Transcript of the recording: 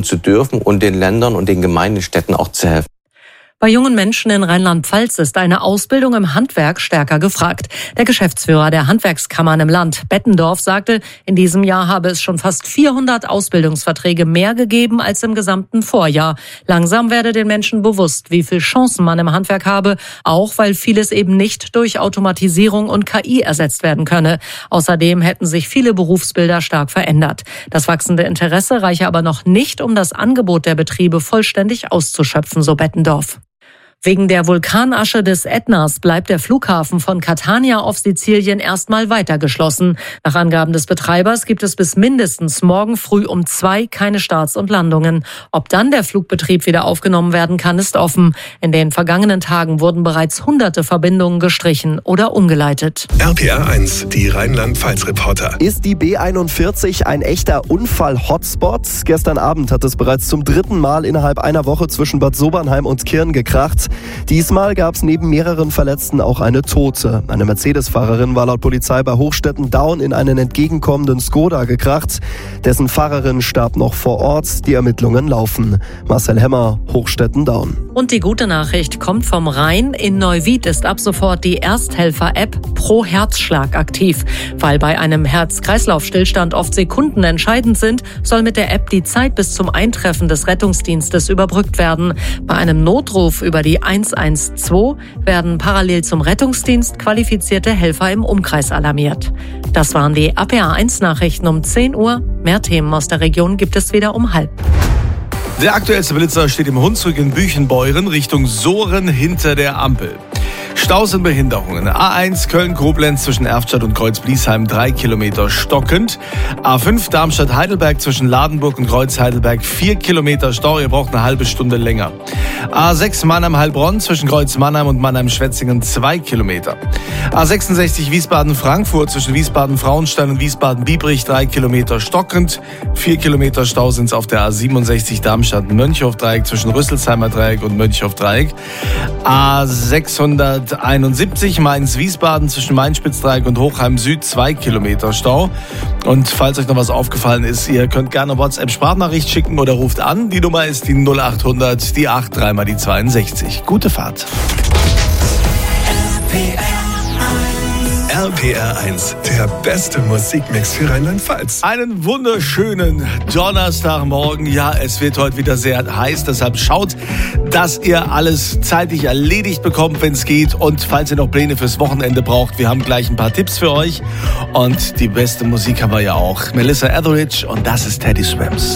zu dürfen und den Ländern und den Gemeindestädten auch zu helfen. Bei jungen Menschen in Rheinland-Pfalz ist eine Ausbildung im Handwerk stärker gefragt. Der Geschäftsführer der Handwerkskammern im Land, Bettendorf, sagte, in diesem Jahr habe es schon fast 400 Ausbildungsverträge mehr gegeben als im gesamten Vorjahr. Langsam werde den Menschen bewusst, wie viele Chancen man im Handwerk habe, auch weil vieles eben nicht durch Automatisierung und KI ersetzt werden könne. Außerdem hätten sich viele Berufsbilder stark verändert. Das wachsende Interesse reiche aber noch nicht, um das Angebot der Betriebe vollständig auszuschöpfen, so Bettendorf. Wegen der Vulkanasche des Ätnas bleibt der Flughafen von Catania auf Sizilien erstmal weiter geschlossen. Nach Angaben des Betreibers gibt es bis mindestens morgen früh um 2 keine Starts und Landungen. Ob dann der Flugbetrieb wieder aufgenommen werden kann, ist offen. In den vergangenen Tagen wurden bereits hunderte Verbindungen gestrichen oder umgeleitet. RPR 1, die Rheinland-Pfalz-Reporter. Ist die B41 ein echter Unfall-Hotspot? Gestern Abend hat es bereits zum 3. Mal innerhalb einer Woche zwischen Bad Sobernheim und Kirn gekracht. Diesmal gab es neben mehreren Verletzten auch eine Tote. Eine Mercedes-Fahrerin war laut Polizei bei Hochstetten-Daun in einen entgegenkommenden Skoda gekracht. Dessen Fahrerin starb noch vor Ort. Die Ermittlungen laufen. Marcel Hemmer, Hochstetten-Daun. Und die gute Nachricht kommt vom Rhein. In Neuwied ist ab sofort die Ersthelfer-App Pro Herzschlag aktiv. Weil bei einem Herz-Kreislauf-Stillstand oft Sekunden entscheidend sind, soll mit der App die Zeit bis zum Eintreffen des Rettungsdienstes überbrückt werden. Bei einem Notruf über die 112 werden parallel zum Rettungsdienst qualifizierte Helfer im Umkreis alarmiert. Das waren die RPR 1 Nachrichten um 10 Uhr. Mehr Themen aus der Region gibt es wieder um 12:30. Der aktuellste Blitzer steht im Hunsrück in Büchenbeuren Richtung Sohren hinter der Ampel. Staus und Behinderungen. A1 Köln-Koblenz zwischen Erftstadt und Kreuz-Bliesheim 3 Kilometer stockend. A5 Darmstadt-Heidelberg zwischen Ladenburg und Kreuz-Heidelberg 4 Kilometer Stau. Ihr braucht eine halbe Stunde länger. A6 Mannheim-Heilbronn zwischen Kreuz-Mannheim und Mannheim-Schwetzingen 2 Kilometer. A66 Wiesbaden-Frankfurt zwischen Wiesbaden-Frauenstein und Wiesbaden-Biebrich 3 Kilometer stockend. 4 Kilometer Stau sind es auf der A67 Darmstadt-Mönchhof-Dreieck zwischen Rüsselsheimer Dreieck und Mönchhof-Dreieck. A671 Mainz-Wiesbaden zwischen Mainz-Spitzdreieck und Hochheim Süd 2 Kilometer Stau. Und falls euch noch was aufgefallen ist, ihr könnt gerne WhatsApp-Sprachnachricht schicken oder ruft an. Die Nummer ist die 0800, die 83 mal die 62. Gute Fahrt. RPR 1, der beste Musikmix für Rheinland-Pfalz. Einen wunderschönen Donnerstagmorgen. Ja, es wird heute wieder sehr heiß, deshalb schaut, dass ihr alles zeitig erledigt bekommt, wenn es geht. Und falls ihr noch Pläne fürs Wochenende braucht, wir haben gleich ein paar Tipps für euch. Und die beste Musik haben wir ja auch. Melissa Etheridge und das ist Teddy Swims.